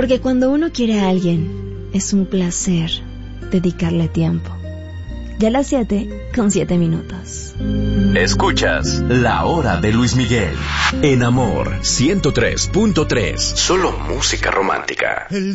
Porque cuando uno quiere a alguien, es un placer dedicarle tiempo. Ya a las 7:07. Escuchas La Hora de Luis Miguel en Amor 103.3. Solo música romántica.